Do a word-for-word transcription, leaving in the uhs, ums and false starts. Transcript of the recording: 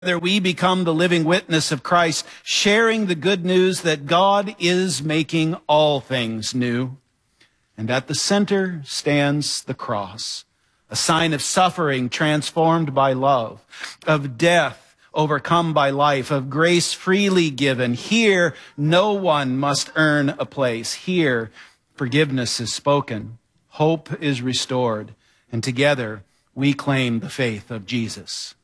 Together we become the living witness of Christ, sharing the good news that God is making all things new. And at the center stands the cross, a sign of suffering transformed by love, of death overcome by life, of grace freely given. Here, no one must earn a place. Here, forgiveness is spoken, hope is restored, and together we claim the faith of Jesus.